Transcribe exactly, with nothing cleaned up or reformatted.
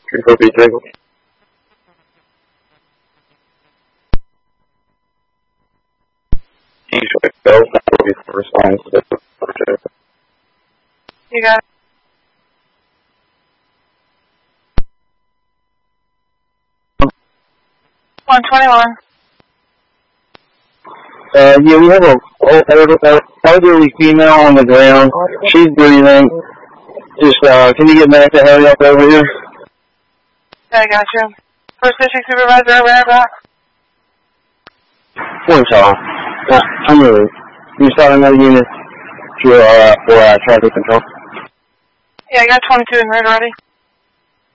Control B Tango. Usually go, that will be the response to the project. You got it. one twenty-one. Uh, yeah, we have a oh, elderly female on the ground. She's breathing. Just, uh, can you get back to hurry up over here? Yeah, I got you. First district supervisor, where about? One call. Uh, I'm really. You start another unit to, uh, for, uh, traffic control. Yeah, I got twenty-two in red already.